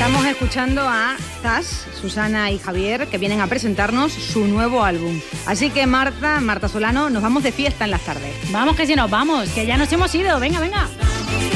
Estamos escuchando a Zas, Susana y Javier, que vienen a presentarnos su nuevo álbum. Así que Marta Solano, nos vamos de fiesta en las tardes. Vamos que si nos vamos, que ya nos hemos ido. Venga, venga.